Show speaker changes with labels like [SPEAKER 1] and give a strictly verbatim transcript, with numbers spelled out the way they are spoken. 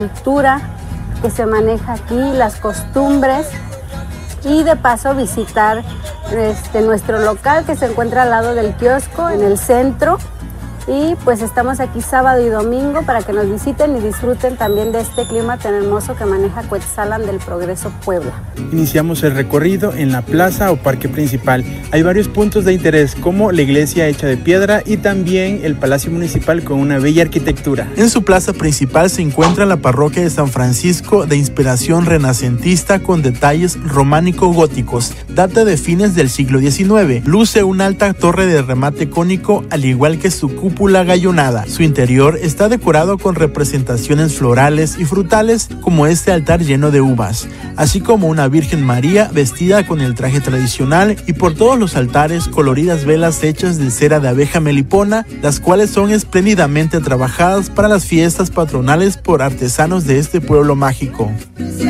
[SPEAKER 1] cultura que se maneja aquí, las costumbres, y de paso visitar este, nuestro local que se encuentra al lado del kiosco en el centro. Y pues estamos aquí sábado y domingo para que nos visiten y disfruten también de este clima tan hermoso que maneja Cuetzalan del Progreso, Puebla.
[SPEAKER 2] Iniciamos el recorrido en la plaza o parque principal. Hay varios puntos de interés como la iglesia hecha de piedra y también el palacio municipal con una bella arquitectura.
[SPEAKER 3] En su plaza principal se encuentra la parroquia de San Francisco, de inspiración renacentista con detalles románico-góticos. Data de fines del siglo diecinueve. Luce una alta torre de remate cónico al igual que su cúpula cúpula gallonada. Su interior está decorado con representaciones florales y frutales como este altar lleno de uvas, así como una Virgen María vestida con el traje tradicional y por todos los altares coloridas velas hechas de cera de abeja melipona, las cuales son espléndidamente trabajadas para las fiestas patronales por artesanos de este pueblo mágico.